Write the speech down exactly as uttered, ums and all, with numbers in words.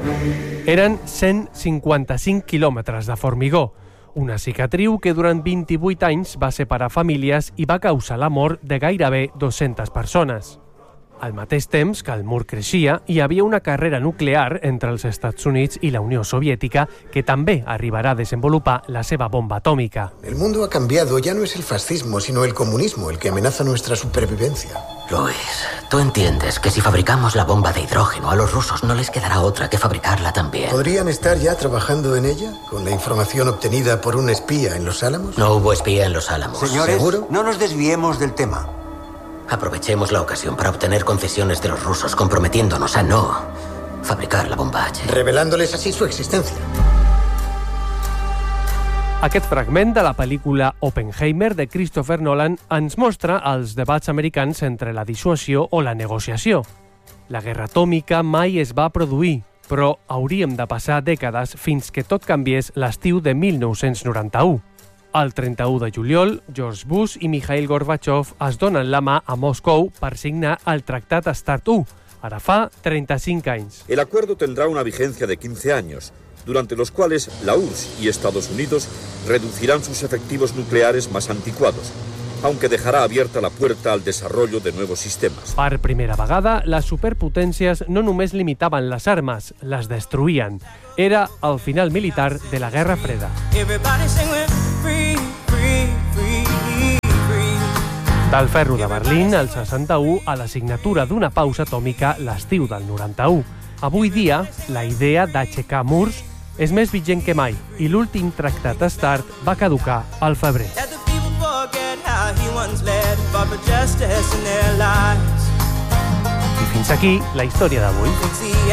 Eren cent cinquanta-cinc quilòmetres de formigó, una cicatriu que durant vint-i-vuit anys va separar famílies i va causar la mort de gairebé dues-centes persones. Al mateix temps que el mur creixia, hi havia una carrera nuclear entre els Estats Units i la Unió Soviètica que també arribarà a desenvolupar la seva bomba atòmica. El mundo ha cambiado, ya no es el fascismo, sino el comunismo el que amenaza nuestra supervivencia. Luis, tú entiendes que si fabricamos la bomba de hidrógeno, a los rusos no les quedará otra que fabricarla también. ¿Podrían estar ya trabajando en ella, con la información obtenida por un espía en Los Álamos? No hubo espía en Los Álamos. Señores, ¿seguro? No nos desviemos del tema. Aprovechemos la ocasión para obtener concesiones de los rusos, comprometiéndonos a no fabricar la bomba H. Revelándoles así su existencia. Aquest fragment de la pel·lícula Oppenheimer de Christopher Nolan ens mostra els debats americans entre la dissuasió o la negociació. La guerra atòmica mai es va produir, però hauríem de passar dècades fins que tot canviés l'estiu de mil nou-cents noranta-u. El trenta-u de juliol, George Bush i Mikhail Gorbachev es donen la mà a Moscou per signar el Tractat START u, ara fa trenta-cinc anys. El acuerdo tendrá una vigencia de quince años, durante los cuales la U R S S y Estados Unidos reducirán sus efectivos nucleares más anticuados, aunque dejará abierta la puerta al desarrollo de nuevos sistemas. Per primera vegada, les superpotències no només limitaven les armes, les destruïen. Era el final militar de la Guerra Freda. Del ferro de Berlín, al seixanta-u, a la signatura d'una pausa atòmica l'estiu del noranta-u. Avui dia, la idea d'aixecar murs és més vigent que mai i l'últim tractat START va caducar al febrer. I fins aquí la història d'avui.